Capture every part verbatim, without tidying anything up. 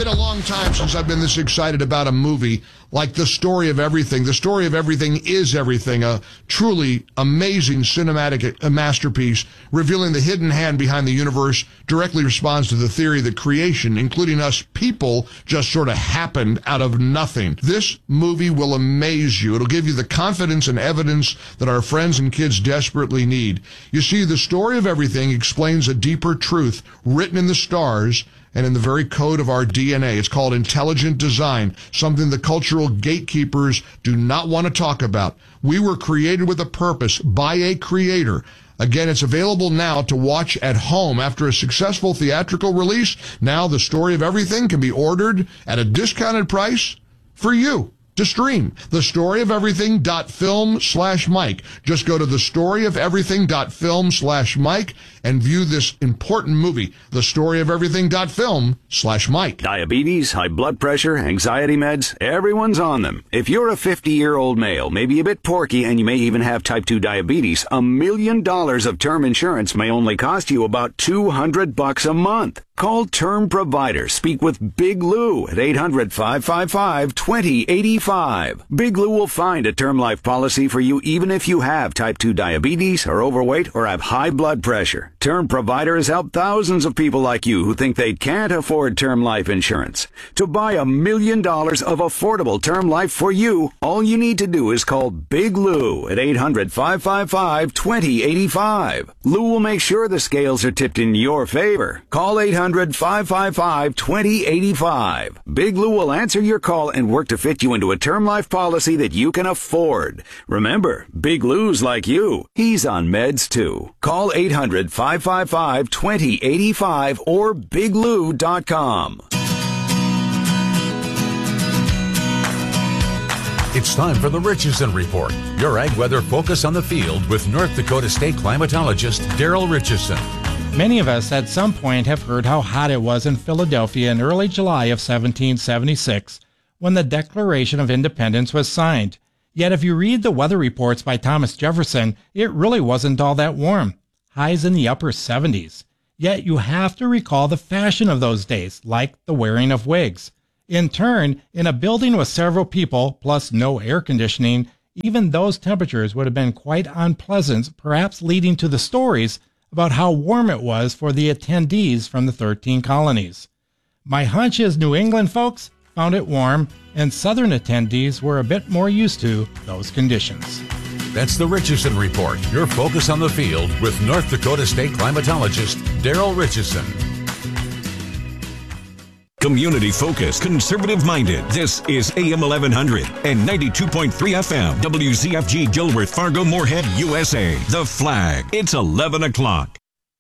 been a long time since I've been this excited about a movie like The Story of Everything. The Story of Everything is Everything, a truly amazing cinematic masterpiece revealing the hidden hand behind the universe, directly responds to the theory that creation, including us people, just sort of happened out of nothing. This movie will amaze you. It'll give you the confidence and evidence that our friends and kids desperately need. You see, The Story of Everything explains a deeper truth written in the stars and in the very code of our D N A. It's called intelligent design, something the cultural gatekeepers do not want to talk about. We were created with a purpose by a creator. Again, it's available now to watch at home after a successful theatrical release. Now The Story of Everything can be ordered at a discounted price for you to stream. The Story of Everything dot film slash Mike. Just go to The Story of Everything dot film slash Mike and view this important movie. The Story of Everything dot film slash Mike. Diabetes, high blood pressure, anxiety meds, everyone's on them. If you're a fifty-year-old male, maybe a bit porky, and you may even have type two diabetes, a million dollars of term insurance may only cost you about two hundred bucks a month. Call Term Provider. Speak with Big Lou at eight hundred, five five five, two zero eight five. Big Lou will find a term life policy for you even if you have type two diabetes, are overweight, or have high blood pressure. Term Provider has helped thousands of people like you who think they can't afford term life insurance. To buy a million dollars of affordable term life for you, all you need to do is call Big Lou at eight hundred, five five five, two zero eight five. Lou will make sure the scales are tipped in your favor. Call eight hundred, five five five, two zero eight five. Big Lou will answer your call and work to fit you into a term life policy that you can afford. Remember, Big Lou's like you. He's on meds too. Call eight hundred, five five five, two zero eight five or big lou dot com. It's time for the Richardson Report, your ag weather focus on the field with North Dakota State climatologist Daryl Richardson. Many of us at some point have heard how hot it was in Philadelphia in early July of seventeen seventy-six when the Declaration of Independence was signed. Yet if you read the weather reports by Thomas Jefferson, it really wasn't all that warm. Highs in the upper seventies. Yet you have to recall the fashion of those days, like the wearing of wigs. In turn, in a building with several people, plus no air conditioning, even those temperatures would have been quite unpleasant, perhaps leading to the stories about how warm it was for the attendees from the thirteen colonies. My hunch is New England folks found it warm, and Southern attendees were a bit more used to those conditions. That's the Richardson Report, your focus on the field with North Dakota State climatologist Daryl Richardson. Community focused, conservative minded. This is A M eleven hundred and ninety-two point three F M. W Z F G Gilworth, Fargo, Moorhead, U S A. The Flag. It's eleven o'clock.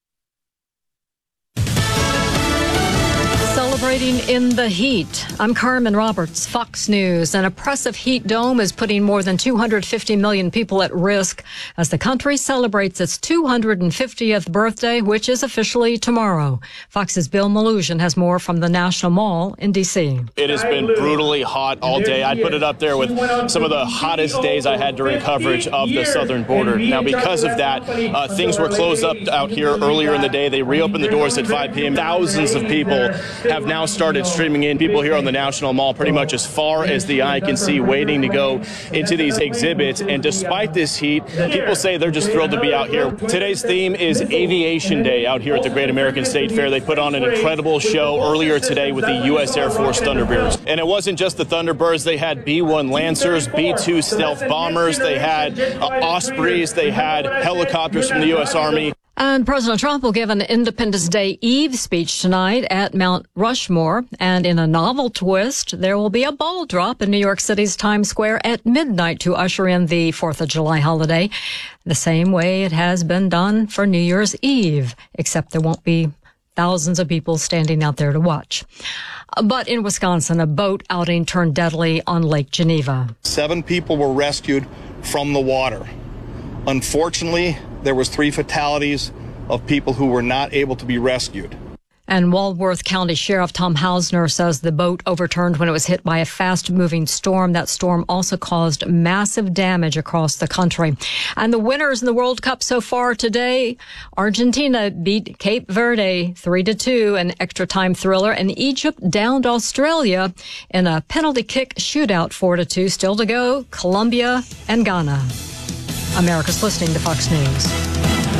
Celebrating in the heat. I'm Carmen Roberts, Fox News. An oppressive heat dome is putting more than two hundred fifty million people at risk as the country celebrates its two hundred fiftieth birthday, which is officially tomorrow. Fox's Bill Maluzhin has more from the National Mall in D C. It has been brutally hot all day. I'd put it up there with some of the hottest days I had during coverage of the southern border. Now, because of that, uh, things were closed up out here earlier in the day. They reopened the doors at five p.m. Thousands of people have now started streaming in. People here on the National Mall pretty much as far as the eye can see, waiting to go into these exhibits. And despite this heat, people say they're just thrilled to be out here. Today's theme is Aviation Day out here at the Great American State Fair. They put on an incredible show earlier today with the U S Air Force Thunderbirds. And it wasn't just the Thunderbirds. They had B one Lancers, B two stealth bombers. They had uh, Ospreys. They had helicopters from the U S Army. And President Trump will give an Independence Day Eve speech tonight at Mount Rushmore. And in a novel twist, there will be a ball drop in New York City's Times Square at midnight to usher in the fourth of July holiday, the same way it has been done for New Year's Eve, except there won't be thousands of people standing out there to watch. But in Wisconsin, a boat outing turned deadly on Lake Geneva. Seven people were rescued from the water. Unfortunately, there was three fatalities of people who were not able to be rescued. And Walworth County Sheriff Tom Hausner says the boat overturned when it was hit by a fast-moving storm. That storm also caused massive damage across the country. And the winners in the World Cup so far today, Argentina beat Cape Verde three to two, an extra-time thriller, and Egypt downed Australia in a penalty kick shootout four to two. Still to go, Colombia and Ghana. America's listening to Fox News.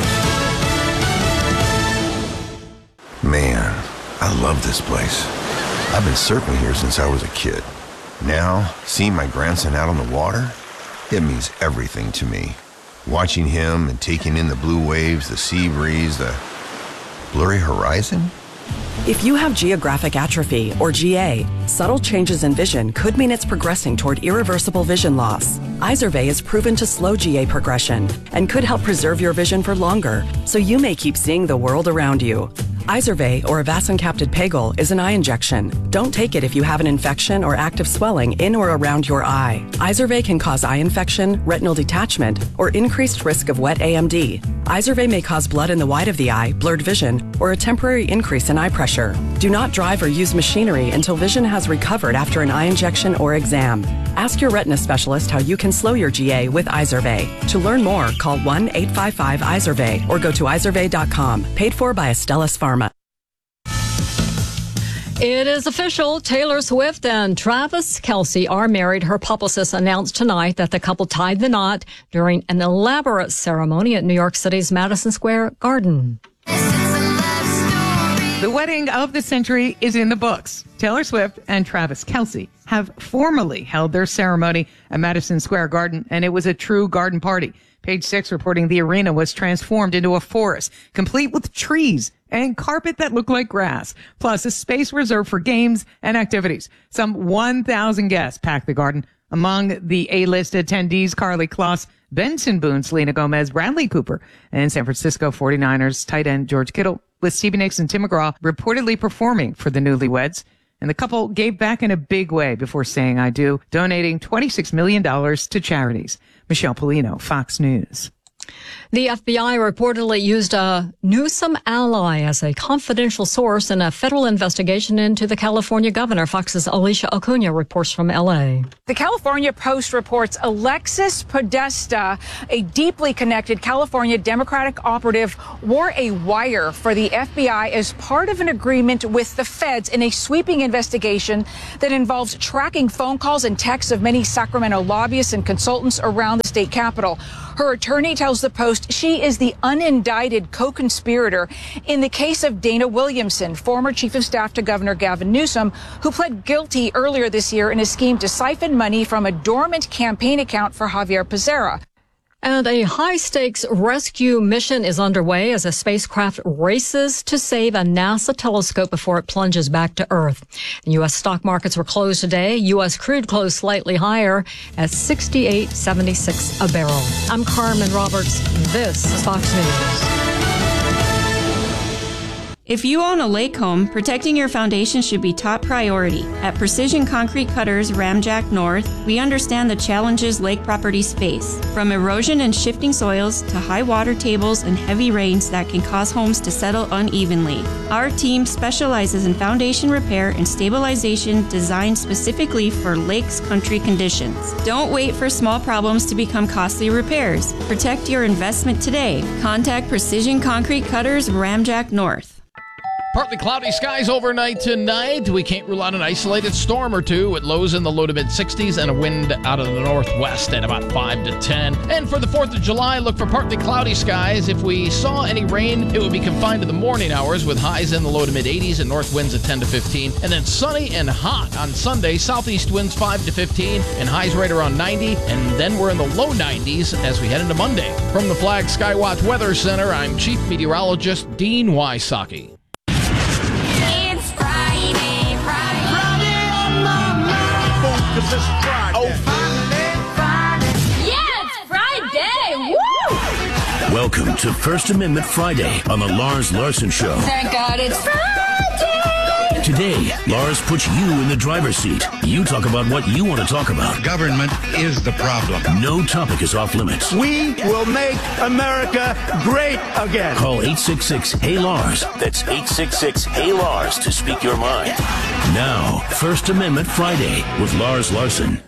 Man, I love this place. I've been surfing here since I was a kid. Now, seeing my grandson out on the water, it means everything to me. Watching him and taking in the blue waves, the sea breeze, the blurry horizon. If you have geographic atrophy, or G A, subtle changes in vision could mean it's progressing toward irreversible vision loss. Izervay is proven to slow G A progression and could help preserve your vision for longer, so you may keep seeing the world around you. Izervay, or avacincaptad pegol, is an eye injection. Don't take it if you have an infection or active swelling in or around your eye. Izervay can cause eye infection, retinal detachment, or increased risk of wet A M D. Izervay may cause blood in the white of the eye, blurred vision, or a temporary increase in eye pressure. Do not drive or use machinery until vision has recovered after an eye injection or exam. Ask your retina specialist how you can slow your G A with Izervay. To learn more, call one eight five five Izervay or go to izervay dot com. Paid for by Astellas Pharma. It is official. Taylor Swift and Travis Kelce are married. Her publicist announced tonight that the couple tied the knot during an elaborate ceremony at New York City's Madison Square Garden. The wedding of the century is in the books. Taylor Swift and Travis Kelce have formally held their ceremony at Madison Square Garden, and it was a true garden party. Page Six reporting the arena was transformed into a forest, complete with trees and carpet that looked like grass, plus a space reserved for games and activities. Some one thousand guests packed the garden. Among the A-list attendees, Carly Kloss, Benson Boone, Selena Gomez, Bradley Cooper, and San Francisco forty-niners tight end George Kittle, with Stevie Nicks and Tim McGraw reportedly performing for the newlyweds. And the couple gave back in a big way before saying I do, donating twenty-six million dollars to charities. Michelle Polino, Fox News. The F B I reportedly used a Newsom ally as a confidential source in a federal investigation into the California governor. Fox's Alicia Acuna reports from L A. The California Post reports Alexis Podesta, a deeply connected California Democratic operative, wore a wire for the F B I as part of an agreement with the feds in a sweeping investigation that involves tracking phone calls and texts of many Sacramento lobbyists and consultants around the state capitol. Her attorney tells the Post she is the unindicted co-conspirator in the case of Dana Williamson, former chief of staff to Governor Gavin Newsom, who pled guilty earlier this year in a scheme to siphon money from a dormant campaign account for Javier Pizzera. And a high-stakes rescue mission is underway as a spacecraft races to save a NASA telescope before it plunges back to Earth. The U S stock markets were closed today. U S crude closed slightly higher at sixty-eight seventy-six a barrel. I'm Carmen Roberts. This is Fox News. If you own a lake home, protecting your foundation should be top priority. At Precision Concrete Cutters Ramjack North, we understand the challenges lake properties face, from erosion and shifting soils to high water tables and heavy rains that can cause homes to settle unevenly. Our team specializes in foundation repair and stabilization designed specifically for lakes country conditions. Don't wait for small problems to become costly repairs. Protect your investment today. Contact Precision Concrete Cutters Ramjack North. Partly cloudy skies overnight tonight. We can't rule out an isolated storm or two with lows in the low to mid sixties and a wind out of the northwest at about five to ten. And for the fourth of July, look for partly cloudy skies. If we saw any rain, it would be confined to the morning hours with highs in the low to mid eighties and north winds at ten to fifteen. And then sunny and hot on Sunday, southeast winds five to fifteen and highs right around ninety. And then we're in the low nineties as we head into Monday. From the Flag Skywatch Weather Center, I'm Chief Meteorologist Dean Wysocki. Cause it's Friday. Oh, Friday. Yeah, it's Friday. Woo! Welcome to First Amendment Friday on the Lars Larson Show. Thank God it's Friday. Today, Lars puts you in the driver's seat. You talk about what you want to talk about. Government is the problem. No topic is off limits. We will make America great again. Call eight six six, Hey Lars. That's eight six six, Hey Lars to speak your mind. Now, First Amendment Friday with Lars Larson.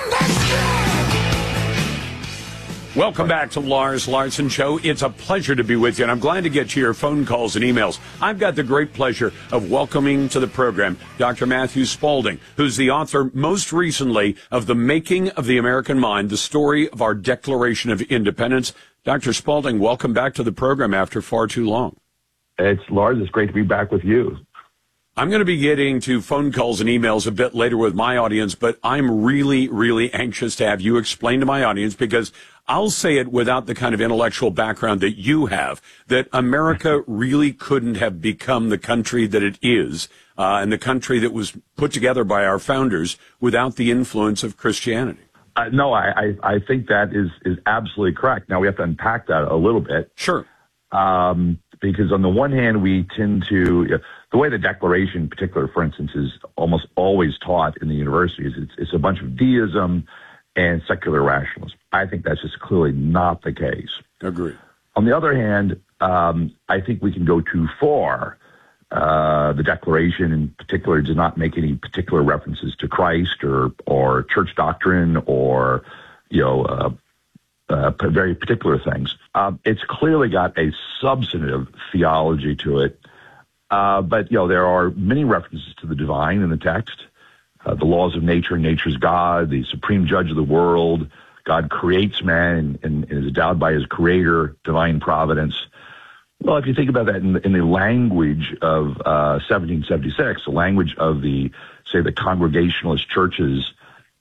Welcome back to Lars Larson Show. It's a pleasure to be with you, and I'm glad to get to your phone calls and emails. I've got the great pleasure of welcoming to the program Doctor Matthew Spalding, who's the author most recently of The Making of the American Mind, the story of our Declaration of Independence. Doctor Spalding, welcome back to the program after far too long. It's Lars. It's great to be back with you. I'm going to be getting to phone calls and emails a bit later with my audience, but I'm really, really anxious to have you explain to my audience, because I'll say it without the kind of intellectual background that you have, that America really couldn't have become the country that it is, uh, and the country that was put together by our founders without the influence of Christianity. Uh, no, I, I, I think that is, is absolutely correct. Now, we have to unpack that a little bit. Sure. Um, because on the one hand, we tend to, uh, the way the Declaration in particular, for instance, is almost always taught in the universities, it's, it's a bunch of deism and secular rationalism. I think that's just clearly not the case. Agree. On the other hand, um, I think we can go too far. Uh, the Declaration in particular does not make any particular references to Christ or, or church doctrine or, you know, uh, uh, very particular things. Um, it's clearly got a substantive theology to it. Uh, but, you know, there are many references to the divine in the text. Uh, the laws of nature, nature's God, the supreme judge of the world. God creates man and, and, and is endowed by his creator, divine providence. Well, if you think about that in, in the language of uh, seventeen seventy-six, the language of the, say, the Congregationalist churches,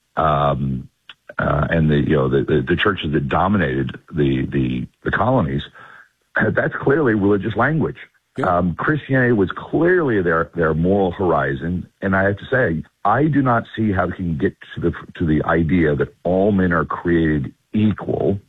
um, uh, and the you know the, the, the churches that dominated the the, the colonies, that's clearly religious language. Um, Christianity was clearly their, their moral horizon, and I have to say, I do not see how we can get to the to the idea that all men are created equal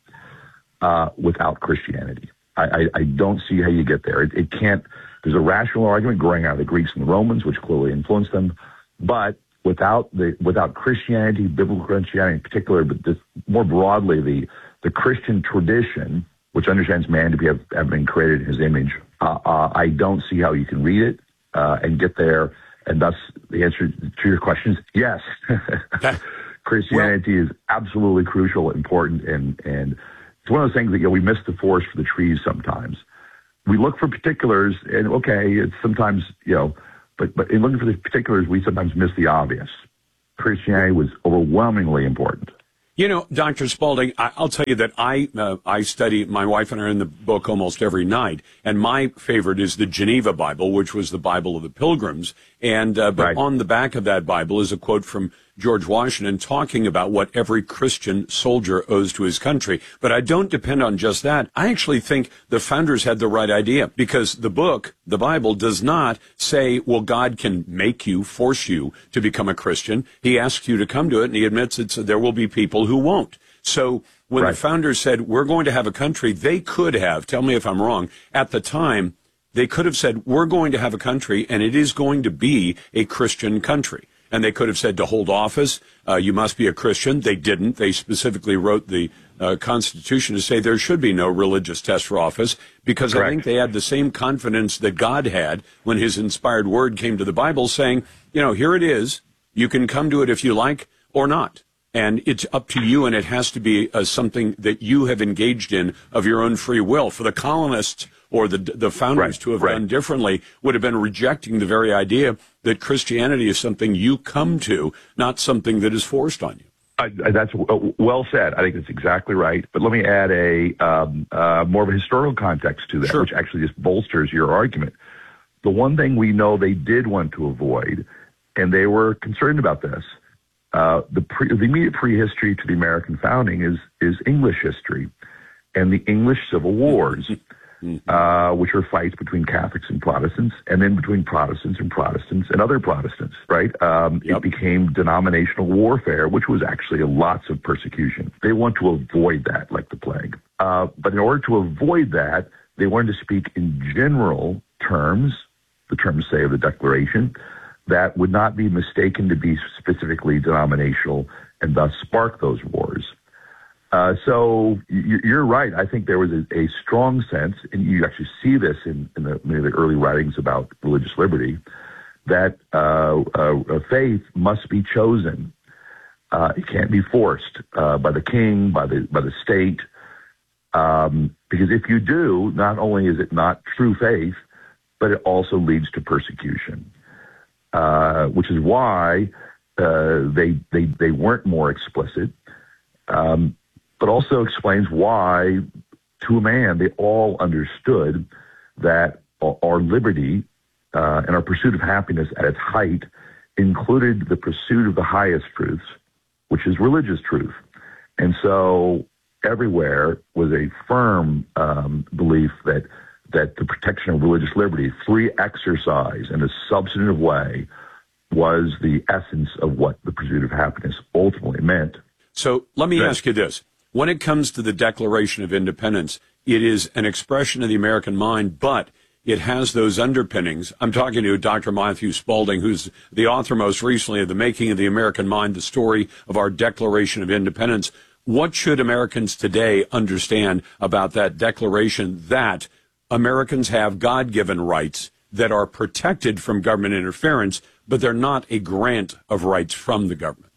uh, without Christianity. I, I, I don't see how you get there. It, it can't. There's a rational argument growing out of the Greeks and the Romans, which clearly influenced them, but without the without Christianity, biblical Christianity in particular, but this, more broadly, the the Christian tradition, which understands man to be have, have been created in his image. Uh, uh, I don't see how you can read it uh, and get there. And thus, the answer to your question is yes. Christianity well, is absolutely crucial, important, and, and it's one of those things that, you know, we miss the forest for the trees sometimes. We look for particulars, and okay, it's sometimes, you know, but, but in looking for the particulars, we sometimes miss the obvious. Christianity was overwhelmingly important. You know, Doctor Spalding, I, I'll tell you that I uh, I study, my wife and I are in the book almost every night, and my favorite is the Geneva Bible, which was the Bible of the Pilgrims. And uh, but right. on the back of that Bible is a quote from George Washington talking about what every Christian soldier owes to his country. But I don't depend on just that. I actually think the founders had the right idea, because the book, the Bible, does not say, well, God can make you, force you to become a Christian. He asks you to come to it, and he admits that there will be people who won't. So when right. the founders said, we're going to have a country, they could have, tell me if I'm wrong, at the time, they could have said, we're going to have a country, and it is going to be a Christian country. And they could have said to hold office, uh, you must be a Christian. They didn't. They specifically wrote the uh, Constitution to say there should be no religious test for office, because Correct. I think they had the same confidence that God had when his inspired word came to the Bible, saying, you know, here it is. You can come to it if you like or not. And it's up to you, and it has to be uh, something that you have engaged in of your own free will. For the colonists or the the founders right, to have right. done differently would have been rejecting the very idea that Christianity is something you come to, not something that is forced on you. Uh, that's well said. I think that's exactly right. But let me add a um, uh, more of a historical context to that, sure. which actually just bolsters your argument. The one thing we know they did want to avoid, and they were concerned about this, uh, the, pre, the immediate prehistory to the American founding is is English history and the English Civil Wars. Mm-hmm. Uh, which are fights between Catholics and Protestants, and then between Protestants and Protestants and other Protestants, right? Um, yep. It became denominational warfare, which was actually lots of persecution. They want to avoid that like the plague. Uh, but in order to avoid that, they wanted to speak in general terms, the terms, say, of the Declaration, that would not be mistaken to be specifically denominational and thus spark those wars. Uh, so you're right. I think there was a, a strong sense, and you actually see this in, in the, many of the early writings about religious liberty, that uh, uh, faith must be chosen. Uh, it can't be forced uh, by the king, by the by the state, um, because if you do, not only is it not true faith, but it also leads to persecution, uh, which is why uh, they they they weren't more explicit. Um, but also explains why, to a man, they all understood that our liberty uh, and our pursuit of happiness at its height included the pursuit of the highest truths, which is religious truth. And so everywhere was a firm um, belief that that the protection of religious liberty, free exercise in a substantive way, was the essence of what the pursuit of happiness ultimately meant. So let me Right. ask you this. When it comes to the Declaration of Independence, it is an expression of the American mind, but it has those underpinnings. I'm talking to Doctor Matthew Spalding, who's the author most recently of The Making of the American Mind, the story of our Declaration of Independence. What should Americans today understand about that declaration that Americans have God-given rights that are protected from government interference, but they're not a grant of rights from the government?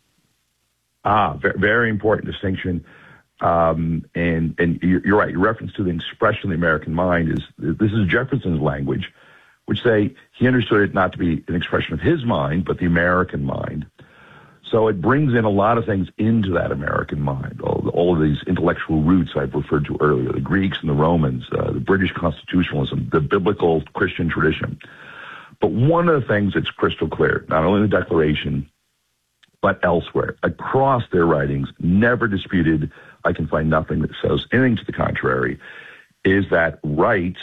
Ah, ve- very important distinction. Um, and and you're, you're right. Your reference to the expression of the American mind is this is Jefferson's language, which say he understood it not to be an expression of his mind, but the American mind. So it brings in a lot of things into that American mind. All, all of these intellectual roots I've referred to earlier: the Greeks and the Romans, uh, the British constitutionalism, the biblical Christian tradition. But one of the things that's crystal clear, not only in the Declaration, but elsewhere, across their writings, never disputed, I can find nothing that says anything to the contrary, is that rights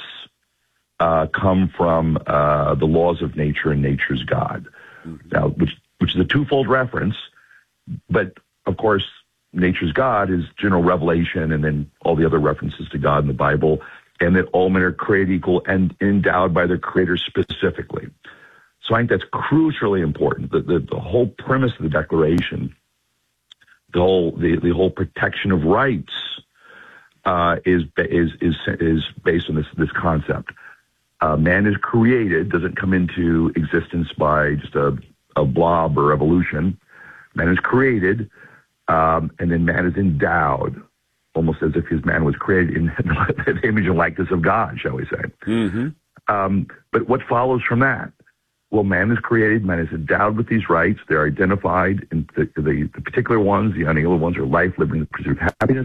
uh, come from uh, the laws of nature and nature's God. Mm-hmm. Now, which which is a twofold reference, but of course, nature's God is general revelation and then all the other references to God in the Bible, and that all men are created equal and endowed by their Creator specifically. So I think that's crucially important. The, the, the whole premise of the Declaration, the whole the, the whole protection of rights, uh, is is is is based on this this concept. Uh, man is created, doesn't come into existence by just a, a blob or evolution. Man is created, um, and then man is endowed, almost as if his man was created in the image and likeness of God, shall we say? Mm-hmm. Um, but what follows from that? Well, man is created, man is endowed with these rights. They're identified, and the, the, the particular ones, the unalienable ones, are life, liberty, and the pursuit of happiness.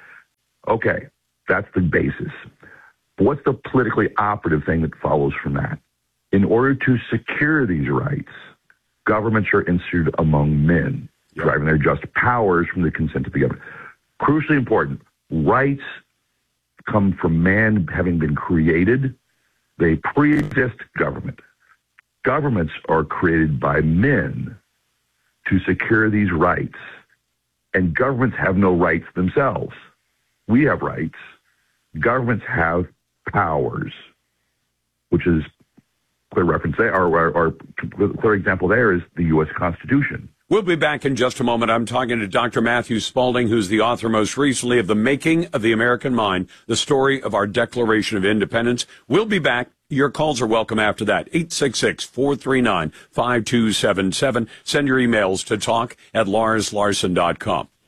Okay, that's the basis. But what's the politically operative thing that follows from that? In order to secure these rights, governments are instituted among men, yep. driving their just powers from the consent of the government. Crucially important, rights come from man having been created. They pre-exist government. Governments are created by men to secure these rights, and governments have no rights themselves. We have rights. Governments have powers, which is clear reference there, or, or, or clear example there is the U S Constitution. We'll be back in just a moment. I'm talking to Doctor Matthew Spalding, who's the author most recently of The Making of the American Mind, the story of our Declaration of Independence. We'll be back. Your calls are welcome after that. eight six six, four three nine, five two seven seven. Send your emails to talk at lars larson dot com.